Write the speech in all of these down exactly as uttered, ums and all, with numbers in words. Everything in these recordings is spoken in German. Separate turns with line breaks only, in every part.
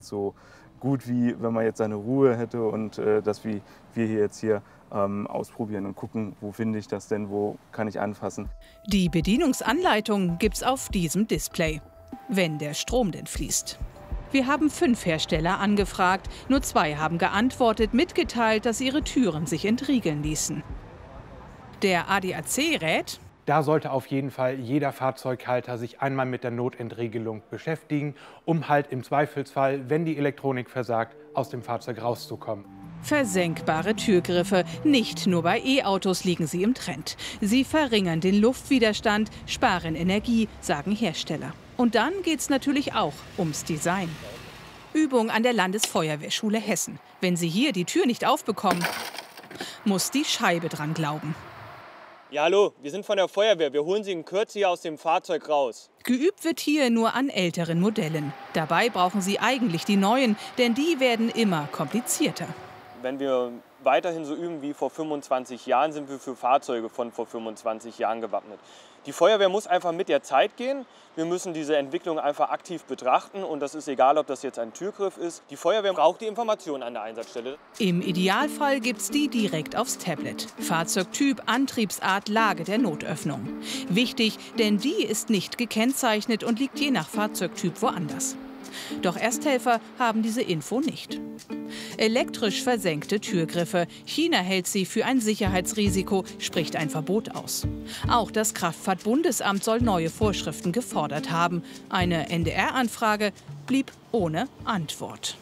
So gut wie wenn man jetzt seine Ruhe hätte und äh, das wie wir hier jetzt hier ähm, ausprobieren und gucken, wo finde ich das denn, wo kann ich anfassen.
Die Bedienungsanleitung gibt's auf diesem Display, wenn der Strom denn fließt. Wir haben fünf Hersteller angefragt, nur zwei haben geantwortet, mitgeteilt, dass ihre Türen sich entriegeln ließen. Der A D A C rät:
Da sollte auf jeden Fall jeder Fahrzeughalter sich einmal mit der Notentriegelung beschäftigen, um halt im Zweifelsfall, wenn die Elektronik versagt, aus dem Fahrzeug rauszukommen.
Versenkbare Türgriffe. Nicht nur bei E-Autos liegen sie im Trend. Sie verringern den Luftwiderstand, sparen Energie, sagen Hersteller. Und dann geht's natürlich auch ums Design. Übung an der Landesfeuerwehrschule Hessen. Wenn Sie hier die Tür nicht aufbekommen, muss die Scheibe dran glauben.
Ja, hallo, wir sind von der Feuerwehr. Wir holen Sie in Kürze hier aus dem Fahrzeug raus.
Geübt wird hier nur an älteren Modellen. Dabei brauchen Sie eigentlich die neuen, denn die werden immer komplizierter.
Wenn wir weiterhin so üben wie vor fünfundzwanzig Jahren, sind wir für Fahrzeuge von vor fünfundzwanzig Jahren gewappnet. Die Feuerwehr muss einfach mit der Zeit gehen. Wir müssen diese Entwicklung einfach aktiv betrachten und das ist egal, ob das jetzt ein Türgriff ist. Die Feuerwehr braucht die Informationen an der Einsatzstelle.
Im Idealfall gibt's die direkt aufs Tablet. Fahrzeugtyp, Antriebsart, Lage der Notöffnung. Wichtig, denn die ist nicht gekennzeichnet und liegt je nach Fahrzeugtyp woanders. Doch Ersthelfer haben diese Info nicht. Elektrisch versenkte Türgriffe. China hält sie für ein Sicherheitsrisiko, spricht ein Verbot aus. Auch das Kraftfahrtbundesamt soll neue Vorschriften gefordert haben. Eine N D R-Anfrage blieb ohne Antwort.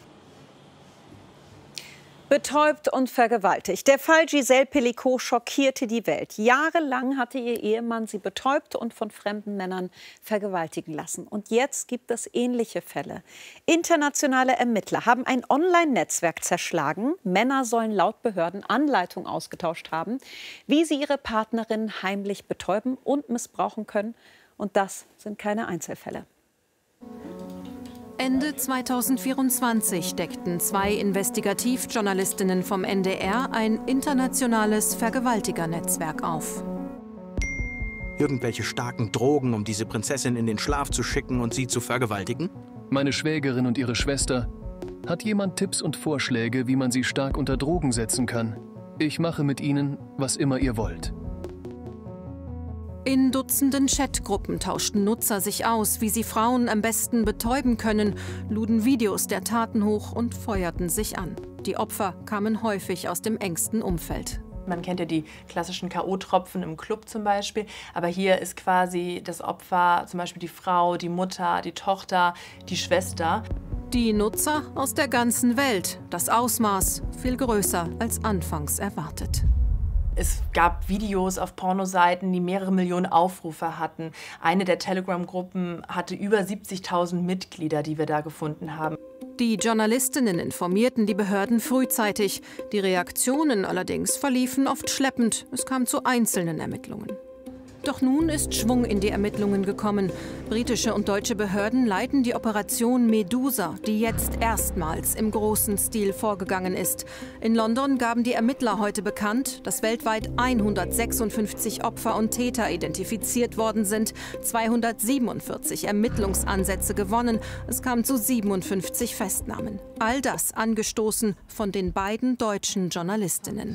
Betäubt und vergewaltigt. Der Fall Gisèle Pelicot schockierte die Welt. Jahrelang hatte ihr Ehemann sie betäubt und von fremden Männern vergewaltigen lassen. Und jetzt gibt es ähnliche Fälle. Internationale Ermittler haben ein Online-Netzwerk zerschlagen. Männer sollen laut Behörden Anleitungen ausgetauscht haben, wie sie ihre Partnerin heimlich betäuben und missbrauchen können. Und das sind keine Einzelfälle.
Ende zweitausendvierundzwanzig deckten zwei Investigativjournalistinnen vom N D R ein internationales Vergewaltigernetzwerk auf.
Irgendwelche starken Drogen, um diese Prinzessin in den Schlaf zu schicken und sie zu vergewaltigen?
Meine Schwägerin und ihre Schwester. Hat jemand Tipps und Vorschläge, wie man sie stark unter Drogen setzen kann? Ich mache mit ihnen, was immer ihr wollt.
In Dutzenden Chatgruppen tauschten Nutzer sich aus, wie sie Frauen am besten betäuben können, luden Videos der Taten hoch und feuerten sich an. Die Opfer kamen häufig aus dem engsten Umfeld.
Man kennt ja die klassischen K O-Tropfen im Club zum Beispiel, aber hier ist quasi das Opfer zum Beispiel die Frau, die Mutter, die Tochter, die Schwester.
Die Nutzer aus der ganzen Welt. Das Ausmaß viel größer als anfangs erwartet.
Es gab Videos auf Pornoseiten, die mehrere Millionen Aufrufe hatten. Eine der Telegram-Gruppen hatte über siebzigtausend Mitglieder, die wir da gefunden haben.
Die Journalistinnen informierten die Behörden frühzeitig. Die Reaktionen allerdings verliefen oft schleppend. Es kam zu einzelnen Ermittlungen. Doch nun ist Schwung in die Ermittlungen gekommen. Britische und deutsche Behörden leiten die Operation Medusa, die jetzt erstmals im großen Stil vorgegangen ist. In London gaben die Ermittler heute bekannt, dass weltweit hundertsechsundfünfzig Opfer und Täter identifiziert worden sind, zweihundertsiebenundvierzig Ermittlungsansätze gewonnen. Es kam zu siebenundfünfzig Festnahmen. All das angestoßen von den beiden deutschen Journalistinnen.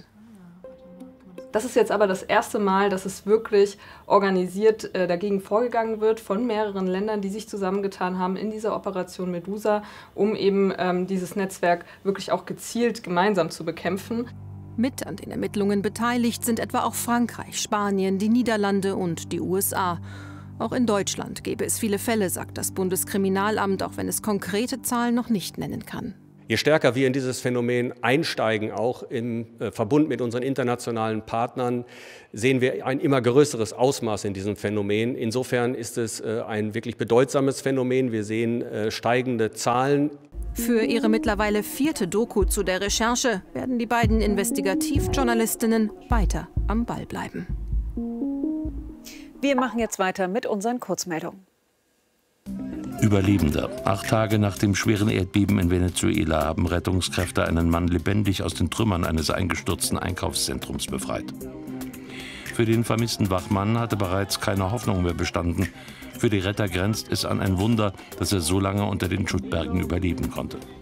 Das ist jetzt aber das erste Mal, dass es wirklich organisiert äh, dagegen vorgegangen wird von mehreren Ländern, die sich zusammengetan haben in dieser Operation Medusa, um eben ähm, dieses Netzwerk wirklich auch gezielt gemeinsam zu bekämpfen.
Mit an den Ermittlungen beteiligt sind etwa auch Frankreich, Spanien, die Niederlande und die U S A. Auch in Deutschland gäbe es viele Fälle, sagt das Bundeskriminalamt, auch wenn es konkrete Zahlen noch nicht nennen kann.
Je stärker wir in dieses Phänomen einsteigen, auch im Verbund mit unseren internationalen Partnern, sehen wir ein immer größeres Ausmaß in diesem Phänomen. Insofern ist es ein wirklich bedeutsames Phänomen. Wir sehen steigende Zahlen.
Für ihre mittlerweile vierte Doku zu der Recherche werden die beiden Investigativjournalistinnen weiter am Ball bleiben.
Wir machen jetzt weiter mit unseren Kurzmeldungen.
Überlebender. Acht Tage nach dem schweren Erdbeben in Venezuela haben Rettungskräfte einen Mann lebendig aus den Trümmern eines eingestürzten Einkaufszentrums befreit. Für den vermissten Wachmann hatte bereits keine Hoffnung mehr bestanden. Für die Retter grenzt es an ein Wunder, dass er so lange unter den Schuttbergen überleben konnte.